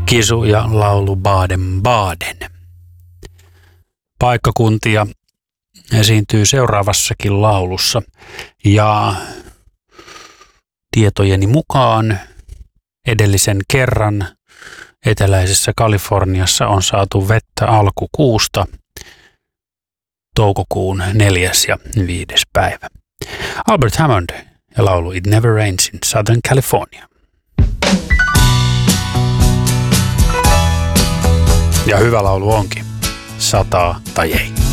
Kisu ja laulu Baden-Baden. Paikkakuntia esiintyy seuraavassakin laulussa ja tietojeni mukaan edellisen kerran eteläisessä Kaliforniassa on saatu vettä alkukuusta toukokuun 4. ja 5. päivä. Albert Hammond ja laulu It Never Rains in Southern California. Ja hyvä laulu onkin. Sataa tai ei.